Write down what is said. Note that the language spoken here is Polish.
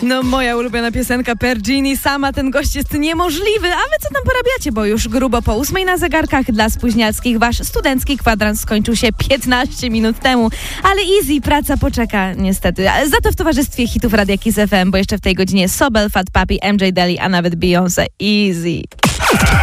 No, moja ulubiona piosenka Pergini, sama ten gość jest niemożliwy. A wy co tam porabiacie? Bo już grubo po 8 na zegarkach dla spóźnialskich wasz studencki kwadrans skończył się 15 minut temu. Ale easy, praca poczeka niestety. Za to w towarzystwie hitów Radia Kiss FM, bo jeszcze w tej godzinie Sobel, Fat Papi, MJ Daly, a nawet Beyoncé. Easy.